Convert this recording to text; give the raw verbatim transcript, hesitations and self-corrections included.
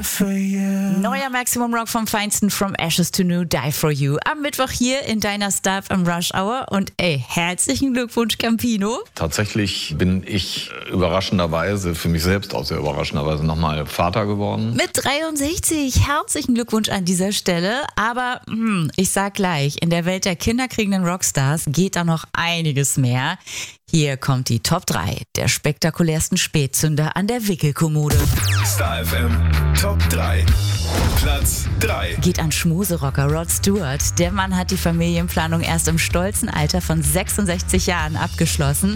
for you. Neuer Maximum Rock vom Feinsten, From Ashes to New, Die for You. Am Mittwoch hier in deiner Stuff am Rush Hour. Und ey, herzlichen Glückwunsch, Campino. Tatsächlich bin ich überraschenderweise, für mich selbst auch sehr überraschenderweise, nochmal Vater geworden. Mit dreiundsechzig. Herzlichen Glückwunsch an dieser Stelle. Aber hm, ich sag gleich, in der Welt der kinderkriegenden Rockstars geht da noch einiges mehr. Hier kommt die Top drei der spektakulärsten Spätzünder an der Wickelkommode. Star F M Top drei. Platz drei. Geht an Schmuserocker Rod Stewart. Der Mann hat die Familienplanung erst im stolzen Alter von sechsundsechzig Jahren abgeschlossen.